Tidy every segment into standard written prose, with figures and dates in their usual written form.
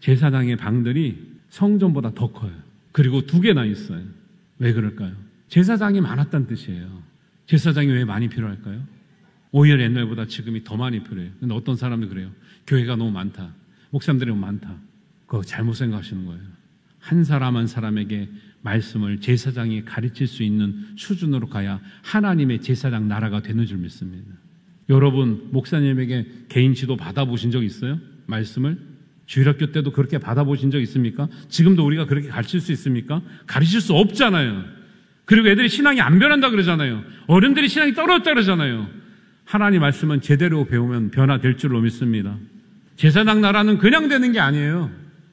제사장의 방들이 성전보다 더 커요. 그리고 2개나 있어요. 왜 그럴까요? 제사장이 많았다는 뜻이에요. 제사장이 왜 많이 필요할까요? 오히려 옛날보다 지금이 더 많이 필요해요. 근데 어떤 사람들 그래요. 교회가 너무 많다. 목사님들이 너무 많다. 그거 잘못 생각하시는 거예요. 한 사람 한 사람에게 말씀을 제사장이 가르칠 수 있는 수준으로 가야 하나님의 제사장 나라가 되는 줄 믿습니다. 여러분 목사님에게 개인 지도 받아보신 적 있어요? 말씀을? 주일학교 때도 그렇게 받아보신 적 있습니까? 지금도 우리가 그렇게 가르칠 수 있습니까? 가르칠 수 없잖아요. 그리고 애들이 신앙이 안 변한다 그러잖아요. 어른들이 신앙이 떨어졌다 그러잖아요. 하나님 말씀은 제대로 배우면 변화될 줄로 믿습니다. 제사장 나라는 그냥 되는 게 아니에요.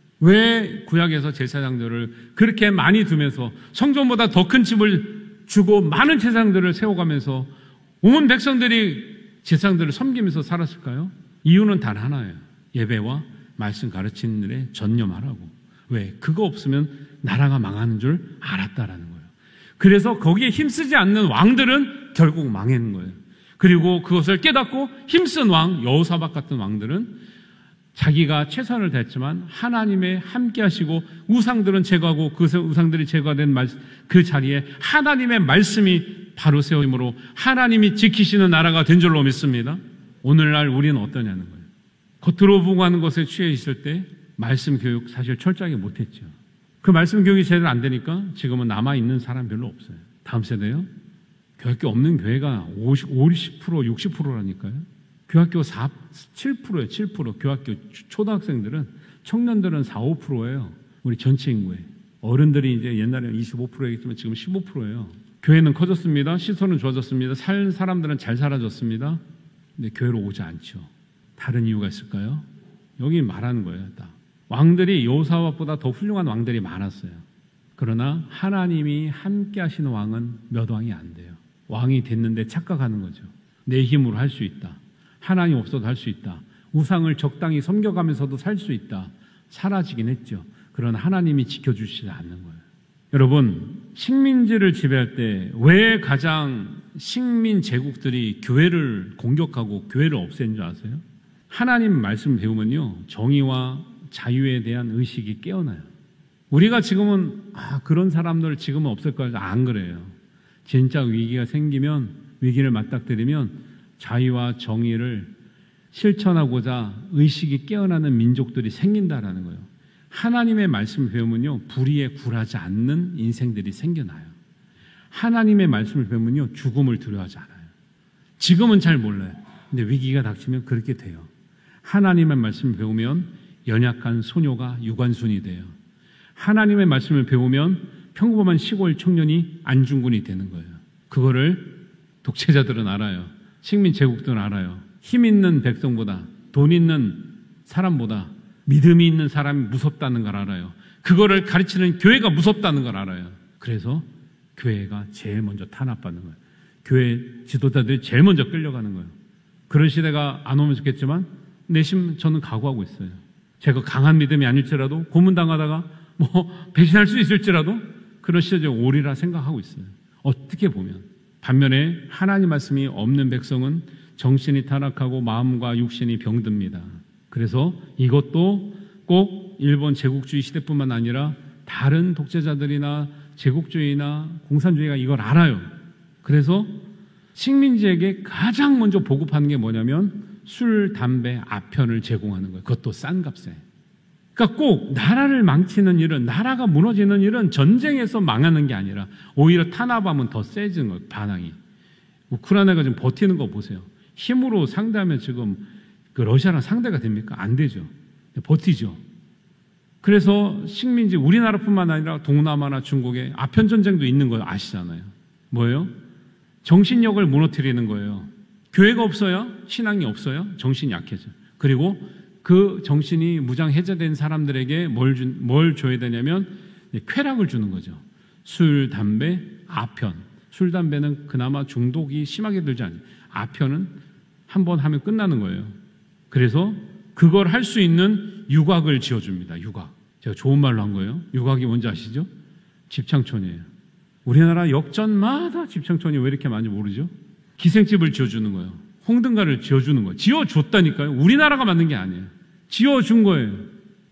왜 구약에서 제사장들을 그렇게 많이 두면서 성전보다 더 큰 집을 주고 많은 제사장들을 세워가면서 온 백성들이 제사장들을 섬기면서 살았을까요? 이유는 단 하나예요. 예배와 말씀 가르치는 일에 전념하라고. 왜? 그거 없으면 나라가 망하는 줄 알았다라는 거예요. 그래서 거기에 힘쓰지 않는 왕들은 결국 망하는 거예요. 그리고 그것을 깨닫고 힘쓴 왕, 여호사밧 같은 왕들은 자기가 최선을 다했지만 하나님의 함께 하시고 우상들은 제거하고 그 우상들이 제거된 그 자리에 하나님의 말씀이 바로 세우므로 하나님이 지키시는 나라가 된 줄로 믿습니다. 오늘날 우리는 어떠냐는 거예요. 겉으로 보고 하는 것에 취해 있을 때 말씀 교육 사실 철저하게 못했죠. 그 말씀 교육이 제대로 안 되니까 지금은 남아있는 사람 별로 없어요. 다음 세대요? 교학교 없는 교회가 50%, 60%라니까요. 교학교 7%예요. 7%. 교학교 초등학생들은, 청년들은 4, 5%예요. 우리 전체 인구에. 어른들이 이제 옛날에는 25%였지만 지금 15%예요. 교회는 커졌습니다. 시설은 좋아졌습니다. 살 사람들은 잘 살아졌습니다. 근데 교회로 오지 않죠. 다른 이유가 있을까요? 여기 말하는 거예요. 딱. 왕들이 여호사밧보다 더 훌륭한 왕들이 많았어요. 그러나 하나님이 함께 하시는 왕은 몇 왕이 안 돼요. 왕이 됐는데 착각하는 거죠. 내 힘으로 할 수 있다. 하나님 없어도 할 수 있다. 우상을 적당히 섬겨가면서도 살 수 있다. 사라지긴 했죠. 그러나 하나님이 지켜주시지 않는 거예요. 여러분, 식민지를 지배할 때 왜 가장 식민 제국들이 교회를 공격하고 교회를 없앤 줄 아세요? 하나님 말씀 배우면요, 정의와 자유에 대한 의식이 깨어나요. 우리가 지금은 그런 사람들 지금은 없을 거예요. 안 그래요. 진짜 위기가 생기면, 위기를 맞닥뜨리면 자유와 정의를 실천하고자 의식이 깨어나는 민족들이 생긴다라는 거예요. 하나님의 말씀을 배우면요, 불의에 굴하지 않는 인생들이 생겨나요. 하나님의 말씀을 배우면요, 죽음을 두려워하지 않아요. 지금은 잘 몰라요. 근데 위기가 닥치면 그렇게 돼요. 하나님의 말씀을 배우면 연약한 소녀가 유관순이 돼요. 하나님의 말씀을 배우면 평범한 시골 청년이 안중근이 되는 거예요. 그거를 독재자들은 알아요. 식민 제국들은 알아요. 힘 있는 백성보다, 돈 있는 사람보다 믿음이 있는 사람이 무섭다는 걸 알아요. 그거를 가르치는 교회가 무섭다는 걸 알아요. 그래서 교회가 제일 먼저 탄압받는 거예요. 교회 지도자들이 제일 먼저 끌려가는 거예요. 그런 시대가 안 오면 좋겠지만 내심 저는 각오하고 있어요. 제가 강한 믿음이 아닐지라도 고문당하다가 배신할 수 있을지라도 그런 시대에 오리라 생각하고 있어요. 어떻게 보면. 반면에 하나님 말씀이 없는 백성은 정신이 타락하고 마음과 육신이 병듭니다. 그래서 이것도 꼭 일본 제국주의 시대뿐만 아니라 다른 독재자들이나 제국주의나 공산주의가 이걸 알아요. 그래서 식민지에게 가장 먼저 보급하는 게 뭐냐면 술, 담배, 아편을 제공하는 거예요. 그것도 싼 값에. 그러니까 꼭 나라를 망치는 일은, 나라가 무너지는 일은 전쟁에서 망하는 게 아니라 오히려 탄압하면 더 세지는 거예요. 반항이. 우크라이나가 지금 버티는 거 보세요. 힘으로 상대하면 지금 그 러시아랑 상대가 됩니까? 안 되죠. 버티죠. 그래서 식민지, 우리나라뿐만 아니라 동남아나 중국에 아편 전쟁도 있는 거 아시잖아요. 뭐예요? 정신력을 무너뜨리는 거예요. 교회가 없어요? 신앙이 없어요? 정신이 약해져요. 그리고 그 정신이 무장 해제된 사람들에게 뭘 줘야 되냐면 쾌락을 주는 거죠. 술, 담배, 아편. 술, 담배는 그나마 중독이 심하게 들지 않아요. 아편은 한 번 하면 끝나는 거예요. 그래서 그걸 할 수 있는 유곽을 지어줍니다. 유곽. 제가 좋은 말로 한 거예요. 유곽이 뭔지 아시죠? 집창촌이에요. 우리나라 역전마다 집창촌이 왜 이렇게 많은지 모르죠? 기생집을 지어주는 거예요. 홍등가를 지어주는 거예요. 지어줬다니까요. 우리나라가 만든 게 아니에요. 지어준 거예요.